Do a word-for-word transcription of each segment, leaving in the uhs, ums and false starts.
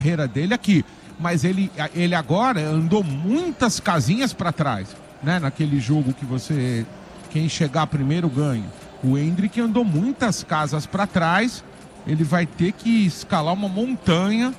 carreira dele aqui. Mas ele, ele agora andou muitas casinhas para trás, né? Naquele jogo que você... Quem chegar primeiro ganha. O Endrick andou muitas casas para trás. Ele vai ter que escalar uma montanha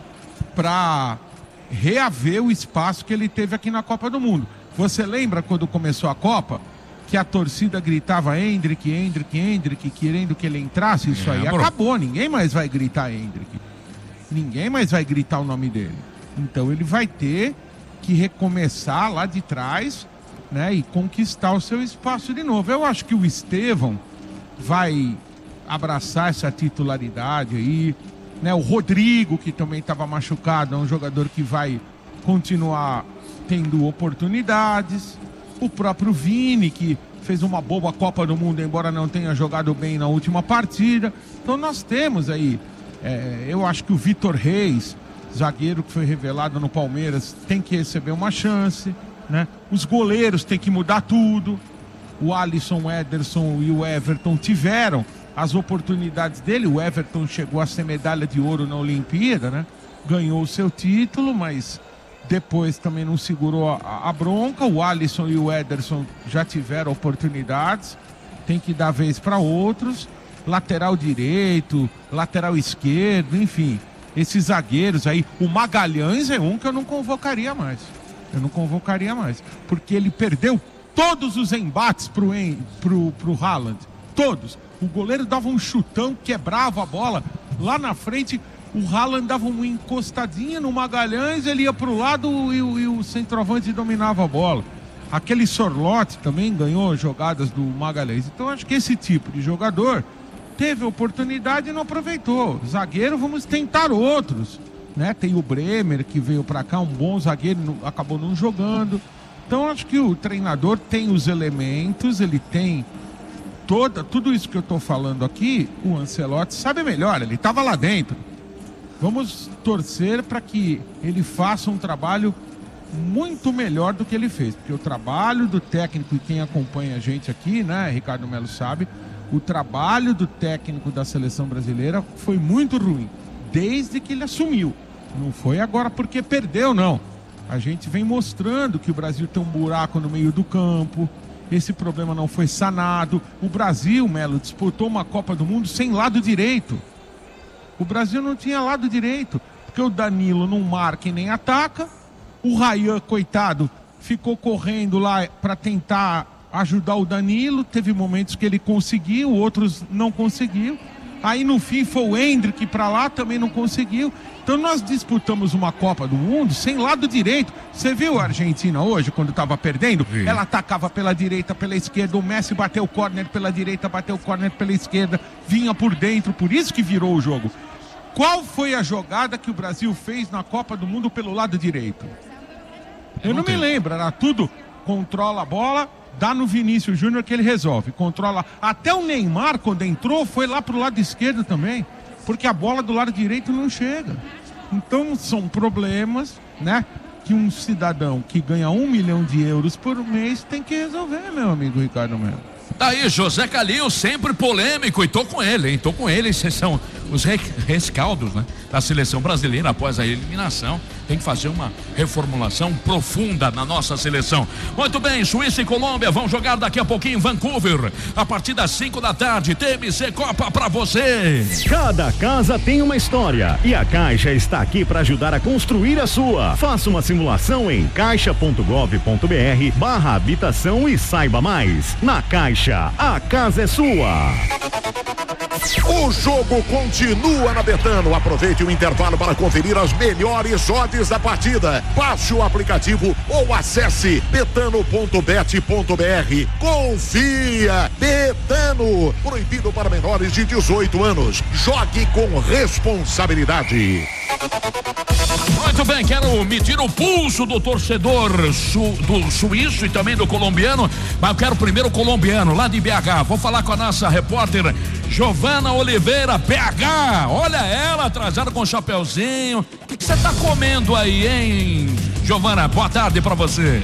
para reaver o espaço que ele teve aqui na Copa do Mundo. Você lembra quando começou a Copa? Que a torcida gritava Endrick, Endrick, Endrick, querendo que ele entrasse? Isso aí acabou. Ninguém mais vai gritar Endrick. Ninguém mais vai gritar o nome dele. Então ele vai ter que recomeçar lá de trás, né, e conquistar o seu espaço de novo. Eu acho que o Estevão vai abraçar essa titularidade aí, né? O Rodrigo, que também estava machucado, é um jogador que vai continuar tendo oportunidades. O próprio Vini, que fez uma boa Copa do Mundo, embora não tenha jogado bem na última partida. Então nós temos aí, é, eu acho que o Vitor Reis, zagueiro que foi revelado no Palmeiras, tem que receber uma chance, né? Os goleiros têm que mudar tudo. O Alisson, o Ederson e o Everton tiveram as oportunidades dele. O Everton chegou a ser medalha de ouro na Olimpíada, né? Ganhou o seu título, mas depois também não segurou a, a bronca. O Alisson e o Ederson já tiveram oportunidades, tem que dar vez para outros. Lateral direito, lateral esquerdo, enfim, esses zagueiros aí. O Magalhães é um que eu não convocaria mais. Eu não convocaria mais, porque ele perdeu todos os embates pro, pro, pro Haaland, todos. O goleiro dava um chutão, quebrava a bola lá na frente. O Haaland dava uma encostadinha no Magalhães, ele ia pro lado e, e o centroavante dominava a bola. Aquele Sorloth também ganhou jogadas do Magalhães. Então acho que esse tipo de jogador teve oportunidade e não aproveitou. Zagueiro, vamos tentar outros, né? Tem o Bremer, que veio para cá, um bom zagueiro, não, acabou não jogando. Então acho que o treinador tem os elementos, ele tem toda, tudo isso que eu estou falando aqui. O Ancelotti sabe melhor, ele estava lá dentro. Vamos torcer para que ele faça um trabalho muito melhor do que ele fez, porque o trabalho do técnico, e quem acompanha a gente aqui, né, Ricardo Melo sabe, o trabalho do técnico da seleção brasileira foi muito ruim, desde que ele assumiu. Não foi agora porque perdeu, não. A gente vem mostrando que o Brasil tem um buraco no meio do campo, esse problema não foi sanado. O Brasil, Melo, disputou uma Copa do Mundo sem lado direito. O Brasil não tinha lado direito, porque o Danilo não marca e nem ataca. O Ryan, coitado, ficou correndo lá para tentar ajudar o Danilo. Teve momentos que ele conseguiu, outros não conseguiu. Aí no fim foi o Endrick para lá, também não conseguiu. Então nós disputamos uma Copa do Mundo sem lado direito. Você viu a Argentina hoje, quando estava perdendo? Sim. Ela atacava pela direita, pela esquerda. O Messi bateu o córner pela direita, bateu o córner pela esquerda. Vinha por dentro, por isso que virou o jogo. Qual foi a jogada que o Brasil fez na Copa do Mundo pelo lado direito? Eu não, não me lembro, era tudo, controla a bola, dá no Vinícius Júnior que ele resolve, controla. Até o Neymar, quando entrou, foi lá pro lado esquerdo também, porque a bola do lado direito não chega. Então são problemas, né, que um cidadão que ganha um milhão de euros por mês tem que resolver, meu amigo Ricardo Melo. Daí, José Calil, sempre polêmico, e tô com ele, hein? Tô com ele, esses são os rescaldos, né, da seleção brasileira após a eliminação. Tem que fazer uma reformulação profunda na nossa seleção. Muito bem, Suíça e Colômbia vão jogar daqui a pouquinho em Vancouver, a partir das cinco da tarde. T M C Copa pra você. Cada casa tem uma história e a Caixa está aqui para ajudar a construir a sua. Faça uma simulação em caixa ponto gov ponto br barra habitação e saiba mais. Na Caixa, a casa é sua. O jogo continua na Betano. Aproveite o intervalo para conferir as melhores odds da partida. Baixe o aplicativo ou acesse betano ponto bet ponto br. Confia! Betano. Proibido para menores de dezoito anos. Jogue com responsabilidade. Muito bem, quero medir o pulso do torcedor su, do suíço e também do colombiano, mas eu quero primeiro o colombiano, lá de B H. Vou falar com a nossa repórter Giovana Oliveira, B H. Olha ela, atrasada com o chapeuzinho. O que você tá comendo aí, hein, Giovana? Boa tarde pra você.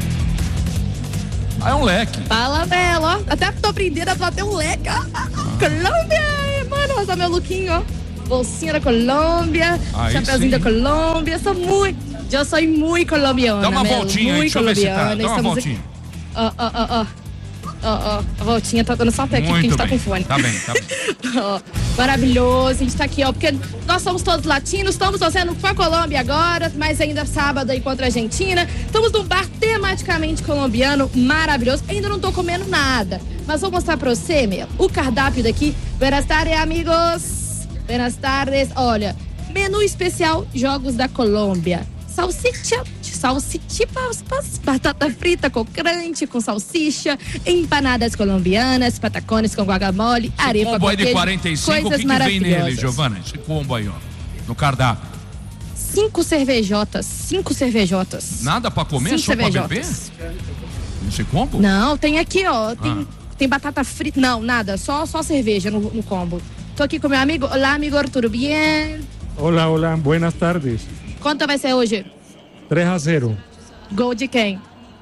Ah, é um leque. Fala, Bela. Até tô aprendendo a bater um leque. Ah, Colômbia, mano, olha meu lookinho, ó. bolsinha da Colômbia, Aí chapeuzinho sim. da Colômbia. Sou muito, eu sou muito colombiana. Dá uma Melo, voltinha aí, muito deixa eu ver se tá. colombiana. Dá uma Estamos voltinha. Ó, ó, ó, ó. Ó, ó, a voltinha tá dando só até aqui, porque a gente Muito tá bem. com fone. Tá bem, tá bem. Ó, maravilhoso, a gente tá aqui, ó, porque nós somos todos latinos, estamos torcendo com a Colômbia agora, mas ainda sábado aí contra a Argentina. Estamos num bar tematicamente colombiano, maravilhoso. Ainda não tô comendo nada, mas vou mostrar pra você, meu, o cardápio daqui. Buenas tardes, amigos. Buenas tardes. Olha, menu especial Jogos da Colômbia. Salsicha, salsichipas, batata frita com crunch, com salsicha, empanadas colombianas, patacones com guacamole, arepa Combo com aí de queijo, quarenta e cinco, o coisas que, que vem nele, maravilhosas. Giovana? Esse combo aí, ó. No cardápio. Cinco cervejotas, cinco cervejotas. Nada pra comer, Cinco só pra beber? cervejotas. Esse combo? Não, tem aqui, ó, tem, Ah. tem batata frita, não, nada, só, só cerveja no, no combo. Tô aqui com meu amigo, olá amigo, tudo bem? Hola, hola, buenas tardes. Quanto vai ser hoje? tres a cero. Gol de quem?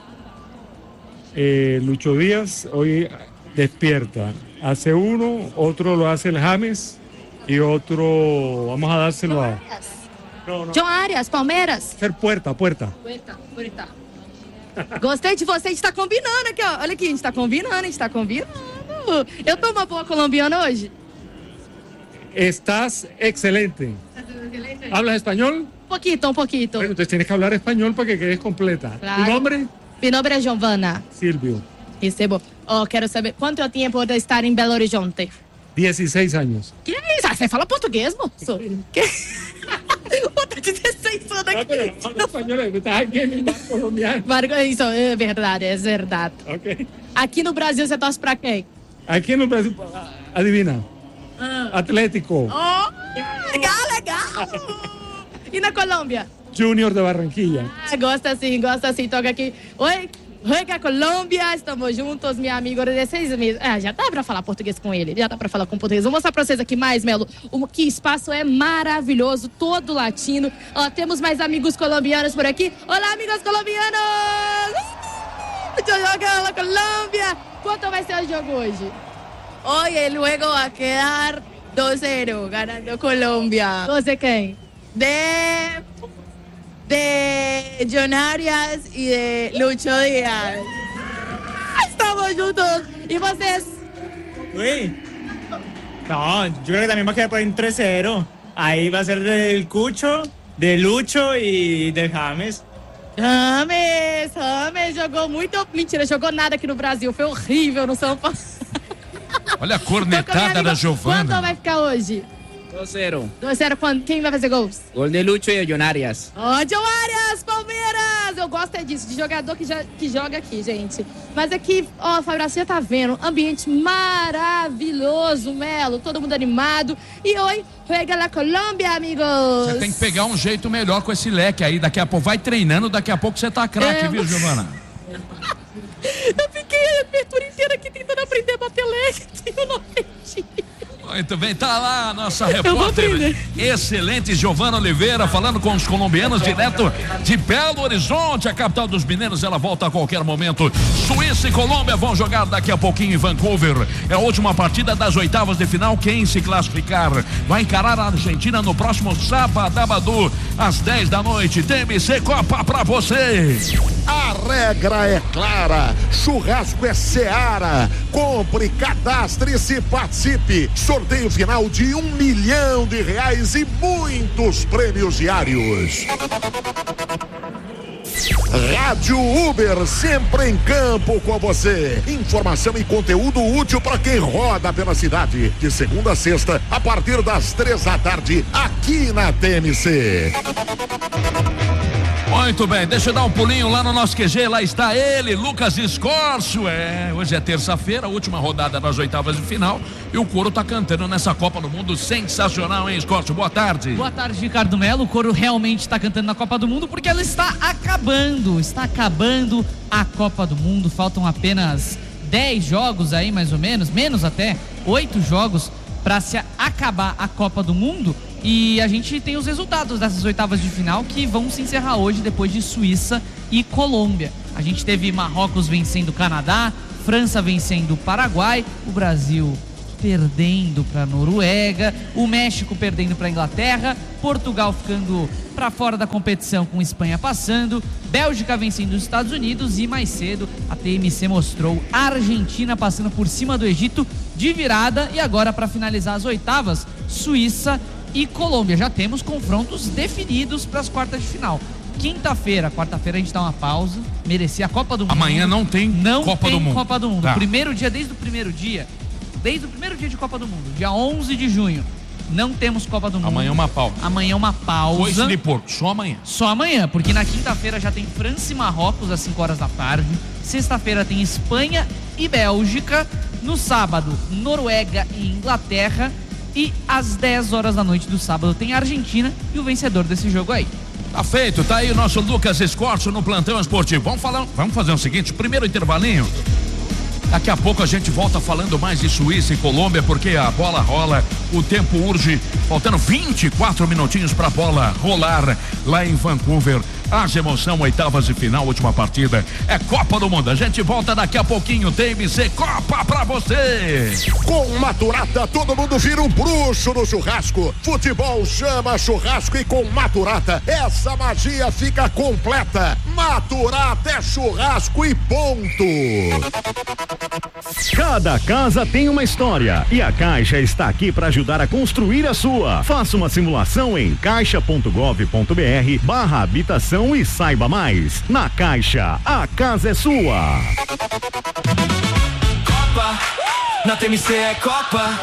Eh, Lucho Díaz hoy despierta. Hace uno, otro lo hace el James y otro vamos a dárselo a... No, no. John Arias, Palmeiras. Hacer puerta, puerta. Puerta, puerta. Gostei de você, a gente tá combinando aqui, ó. Olha aqui, a gente tá combinando, a gente tá combinando. Eu tô uma boa colombiana hoje? Estás excelente. ¿Hablas español? Um pouquinho, um pouquinho. Bueno, entonces tienes que hablar español para que quedes completa. Claro. ¿Tu nombre? Meu nome é Giovana. Silvio. Recebo. Ó, quero saber quanto eu tinha por estar em Belo Horizonte. dieciséis años. Que é isso? Ah, você fala português, moço? Que? Puta, dezesseis anos No, pero aqui. no hablas español, estás aquí en el mar colombiano. Marco, isso é verdade, é verdade. Ok. Aqui no Brasil você torce pra quem? Aquí en el Brasil, adivina. Atlético. Oh, legal, legal. E na Colômbia? Junior de Barranquilla. Ah, gosta sim, gosta sim. Toca aqui. Oi, Rega Colômbia, estamos juntos, meu amigo, dezesseis meses. Ah, já dá pra falar português com ele, já dá pra falar com português. Vou mostrar pra vocês aqui mais, Melo, o, que espaço é maravilhoso, todo latino. Ó, temos mais amigos colombianos por aqui. Olá, amigos colombianos! Jogando la Colômbia! Quanto vai ser o jogo hoje? Hoy luego va a quedar dos cero, ganando Colombia. ¿Você quem? De... De John Arias y de Lucho Díaz. Estamos juntos. ¿Y vocês? Uy. No, yo creo que también va a quedar por ahí en tres cero. Ahí va a ser del Cucho, de Lucho y del James. James, James jogou muito... Mentira, jogou nada aqui no Brasil. Foi horrível no São Paulo. Olha a cornetada da Giovana. Quanto vai ficar hoje? dos cero. dois a zero, quando? Quem vai fazer gols? Gol de Lucho e de John Arias. Ó, oh, John Arias, Palmeiras! Eu gosto é disso, de jogador que, já, que joga aqui, gente. Mas aqui, ó, oh, Fabrício, já tá vendo, ambiente maravilhoso, Melo, todo mundo animado. E oi, juega la Colômbia, amigos! Você tem que pegar um jeito melhor com esse leque aí. Daqui a pouco, vai treinando, daqui a pouco você tá craque, É, viu, Giovana? Eu fiquei a abertura inteira aqui tentando aprender a bater leque, eu não aprendi. Muito bem, tá lá a nossa Eu vou repórter aprender. excelente Giovana Oliveira falando com os colombianos direto de Belo Horizonte, a capital dos mineiros. Ela volta a qualquer momento. Suíça e Colômbia vão jogar daqui a pouquinho em Vancouver. É a última partida das oitavas de final. Quem se classificar vai encarar a Argentina no próximo sábado às dez da noite. T M C Copa pra você. A regra é clara, churrasco é Seara. Compre, cadastre-se, participe. Sorteio final de um milhão de reais e muitos prêmios diários. Rádio Uber, sempre em campo com você. Informação e conteúdo útil para quem roda pela cidade. De segunda a sexta, a partir das três da tarde, aqui na T M C. Muito bem, deixa eu dar um pulinho lá no nosso Q G, lá está ele, Lucas Escorcio. É, hoje é terça-feira, última rodada das oitavas de final, e o Coro tá cantando nessa Copa do Mundo sensacional, hein, Escorcio? Boa tarde. Boa tarde, Ricardo Melo. O Coro realmente está cantando na Copa do Mundo porque ela está acabando, está acabando a Copa do Mundo. Faltam apenas dez jogos aí, mais ou menos, menos até, oito jogos para se acabar a Copa do Mundo. E a gente tem os resultados dessas oitavas de final que vão se encerrar hoje depois de Suíça e Colômbia. A gente teve Marrocos vencendo o Canadá, França vencendo o Paraguai, o Brasil perdendo para a Noruega, o México perdendo para a Inglaterra, Portugal ficando para fora da competição com Espanha passando, Bélgica vencendo os Estados Unidos e mais cedo a T M C mostrou a Argentina passando por cima do Egito de virada. E agora, para finalizar as oitavas, Suíça e Colômbia. Já temos confrontos definidos para as quartas de final. Quinta-feira, quarta-feira a gente dá uma pausa, merecia a Copa do Mundo. Amanhã não tem não Copa tem do Mundo. Copa do Mundo. Tá. Primeiro dia, desde o primeiro dia, desde o primeiro dia de Copa do Mundo, dia onze de junho, não temos Copa do Mundo. Amanhã é uma pausa. Amanhã é uma pausa. Coice de porco, só amanhã. Só amanhã, porque na quinta-feira já tem França e Marrocos às cinco horas da tarde. Sexta-feira tem Espanha e Bélgica. No sábado, Noruega e Inglaterra. E às dez horas da noite do sábado tem a Argentina e o vencedor desse jogo aí. Tá feito, tá aí o nosso Lucas Escorço no Plantão Esportivo. Vamos falar, vamos fazer o seguinte, primeiro intervalinho. Daqui a pouco a gente volta falando mais de Suíça e Colômbia, porque a bola rola, o tempo urge, faltando vinte e quatro minutinhos pra bola rolar lá em Vancouver. Haja emoção, oitavas de final, última partida, é Copa do Mundo. A gente volta daqui a pouquinho, T M C Copa pra você. Com Maturata, todo mundo vira um bruxo no churrasco. Futebol chama churrasco e com Maturata, essa magia fica completa. Maturata é churrasco e ponto. Cada casa tem uma história e a Caixa está aqui para ajudar a construir a sua. Faça uma simulação em caixa ponto gov ponto br barra habitação e saiba mais. Na Caixa, a casa é sua. Copa, na T M C é Copa.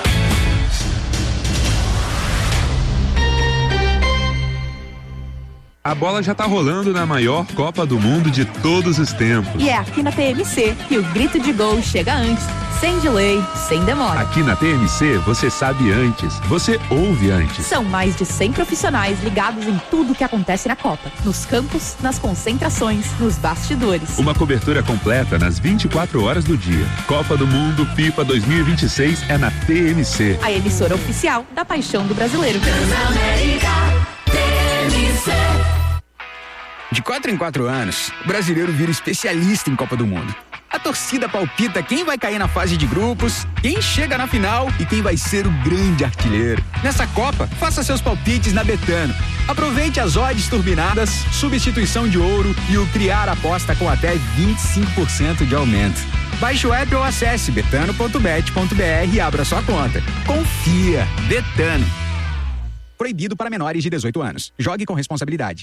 A bola já tá rolando na maior Copa do Mundo de todos os tempos. E é aqui na T M C que o grito de gol chega antes, sem delay, sem demora. Aqui na T M C você sabe antes, você ouve antes. São mais de cem profissionais ligados em tudo que acontece na Copa. Nos campos, nas concentrações, nos bastidores. Uma cobertura completa nas vinte e quatro horas do dia. Copa do Mundo FIFA dois mil e vinte e seis é na T M C. A emissora oficial da paixão do brasileiro. De quatro em quatro anos, o brasileiro vira especialista em Copa do Mundo. A torcida palpita quem vai cair na fase de grupos, quem chega na final e quem vai ser o grande artilheiro. Nessa Copa, faça seus palpites na Betano. Aproveite as odds turbinadas, substituição de ouro e o criar aposta com até vinte e cinco por cento de aumento. Baixe o app ou acesse betano ponto bet ponto br e abra sua conta. Confia, Betano. Proibido para menores de dezoito anos. Jogue com responsabilidade.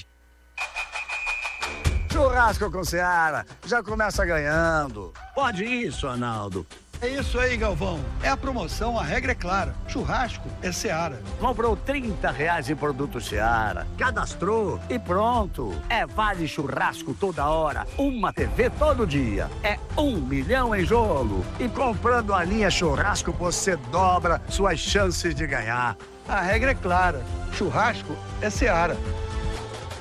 Churrasco com Seara, já começa ganhando. Pode isso, Arnaldo. É isso aí, Galvão. É a promoção, a regra é clara. Churrasco é Seara. Comprou trinta reais em produto Seara, cadastrou e pronto. É vale churrasco toda hora, uma T V todo dia. É um milhão em jogo. E comprando a linha churrasco, você dobra suas chances de ganhar. A regra é clara. Churrasco é Seara.